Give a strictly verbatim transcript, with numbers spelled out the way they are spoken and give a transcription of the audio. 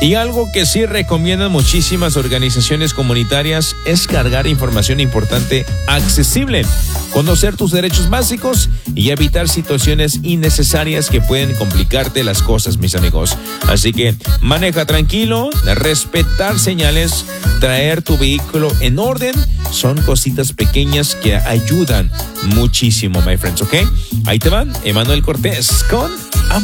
Y algo que sí recomiendan muchísimas organizaciones comunitarias es cargar información importante accesible, conocer tus derechos básicos y evitar situaciones innecesarias que pueden complicarte las cosas, mis amigos. Así que maneja tranquilo, respetar señales, traer tu vehículo en orden, son cositas pequeñas que ayudan muchísimo, my friends, ¿ok? Ahí te van, Emanuel Cortés con